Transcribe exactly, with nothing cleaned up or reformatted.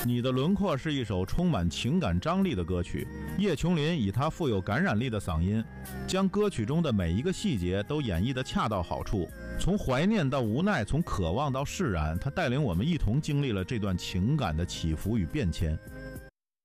你的轮廓是一首充满情感张力的歌曲，叶琼林以他富有感染力的嗓音，将歌曲中的每一个细节都演绎得恰到好处，从怀念到无奈，从渴望到释然，他带领我们一同经历了这段情感的起伏与变迁。